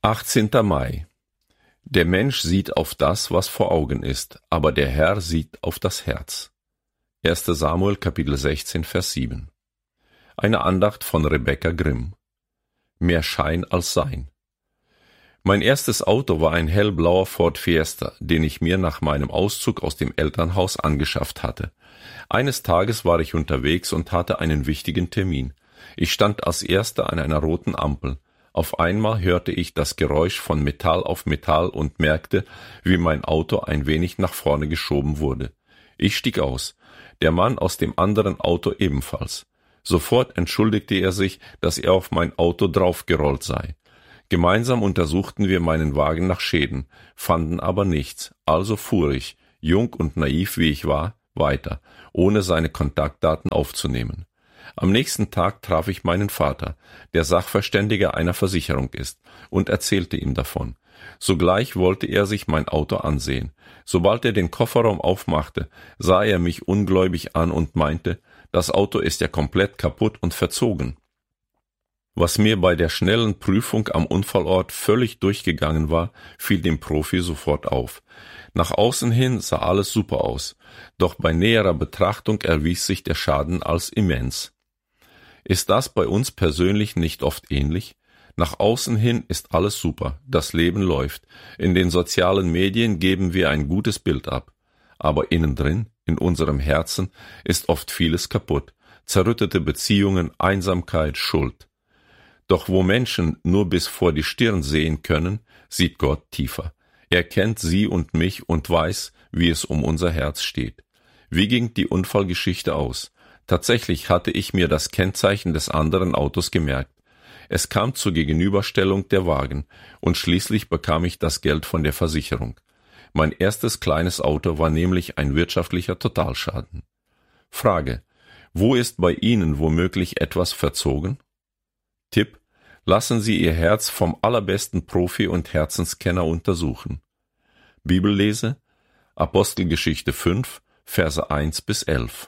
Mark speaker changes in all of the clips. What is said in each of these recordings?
Speaker 1: 18. Mai. Der Mensch sieht auf das, was vor Augen ist, aber der Herr sieht auf das Herz. 1. Samuel, Kapitel 16, Vers 7. Eine Andacht von Rebecca Grimm. Mehr Schein als Sein. Mein erstes Auto war ein hellblauer Ford Fiesta, den ich mir nach meinem Auszug aus dem Elternhaus angeschafft hatte. Eines Tages war ich unterwegs und hatte einen wichtigen Termin. Ich stand als Erster an einer roten Ampel. Auf einmal hörte ich das Geräusch von Metall auf Metall und merkte, wie mein Auto ein wenig nach vorne geschoben wurde. Ich stieg aus, der Mann aus dem anderen Auto ebenfalls. Sofort entschuldigte er sich, dass er auf mein Auto draufgerollt sei. Gemeinsam untersuchten wir meinen Wagen nach Schäden, fanden aber nichts, also fuhr ich, jung und naiv wie ich war, weiter, ohne seine Kontaktdaten aufzunehmen. Am nächsten Tag traf ich meinen Vater, der Sachverständiger einer Versicherung ist, und erzählte ihm davon. Sogleich wollte er sich mein Auto ansehen. Sobald er den Kofferraum aufmachte, sah er mich ungläubig an und meinte, das Auto ist ja komplett kaputt und verzogen. Was mir bei der schnellen Prüfung am Unfallort völlig durchgegangen war, fiel dem Profi sofort auf. Nach außen hin sah alles super aus, doch bei näherer Betrachtung erwies sich der Schaden als immens. Ist das bei uns persönlich nicht oft ähnlich? Nach außen hin ist alles super, das Leben läuft. In den sozialen Medien geben wir ein gutes Bild ab. Aber innen drin, in unserem Herzen, ist oft vieles kaputt. Zerrüttete Beziehungen, Einsamkeit, Schuld. Doch wo Menschen nur bis vor die Stirn sehen können, sieht Gott tiefer. Er kennt sie und mich und weiß, wie es um unser Herz steht. Wie ging die Unfallgeschichte aus? Tatsächlich hatte ich mir das Kennzeichen des anderen Autos gemerkt. Es kam zur Gegenüberstellung der Wagen und schließlich bekam ich das Geld von der Versicherung. Mein erstes kleines Auto war nämlich ein wirtschaftlicher Totalschaden. Frage: Wo ist bei Ihnen womöglich etwas verzogen? Tipp: Lassen Sie Ihr Herz vom allerbesten Profi und Herzenskenner untersuchen. Bibellese: Apostelgeschichte 5, Verse 1-11.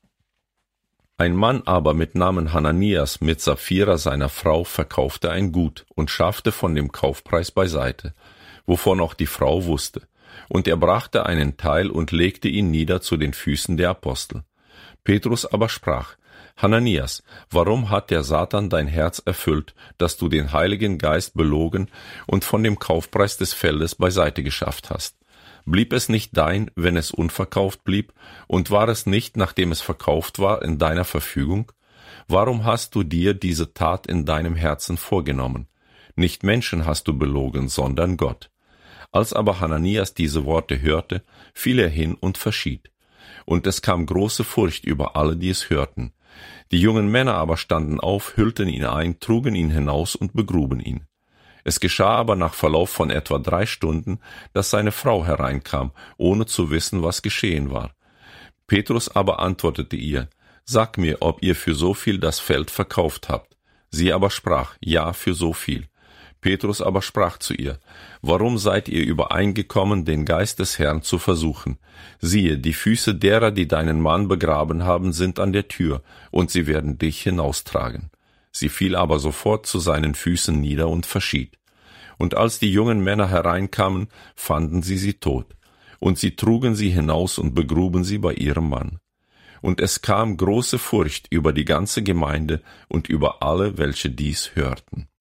Speaker 1: Ein Mann aber mit Namen Hananias mit Sapphira seiner Frau verkaufte ein Gut und schaffte von dem Kaufpreis beiseite, wovon auch die Frau wusste, und er brachte einen Teil und legte ihn nieder zu den Füßen der Apostel. Petrus aber sprach: Hananias, warum hat der Satan dein Herz erfüllt, dass du den Heiligen Geist belogen und von dem Kaufpreis des Feldes beiseite geschafft hast? Blieb es nicht dein, wenn es unverkauft blieb, und war es nicht, nachdem es verkauft war, in deiner Verfügung? Warum hast du dir diese Tat in deinem Herzen vorgenommen? Nicht Menschen hast du belogen, sondern Gott. Als aber Hananias diese Worte hörte, fiel er hin und verschied. Und es kam große Furcht über alle, die es hörten. Die jungen Männer aber standen auf, hüllten ihn ein, trugen ihn hinaus und begruben ihn. Es geschah aber nach Verlauf von etwa 3 Stunden, dass seine Frau hereinkam, ohne zu wissen, was geschehen war. Petrus aber antwortete ihr: Sag mir, ob ihr für so viel das Feld verkauft habt. Sie aber sprach: Ja, für so viel. Petrus aber sprach zu ihr: Warum seid ihr übereingekommen, den Geist des Herrn zu versuchen? Siehe, die Füße derer, die deinen Mann begraben haben, sind an der Tür, und sie werden dich hinaustragen. Sie fiel aber sofort zu seinen Füßen nieder und verschied. Und als die jungen Männer hereinkamen, fanden sie tot. Und sie trugen sie hinaus und begruben sie bei ihrem Mann. Und es kam große Furcht über die ganze Gemeinde und über alle, welche dies hörten.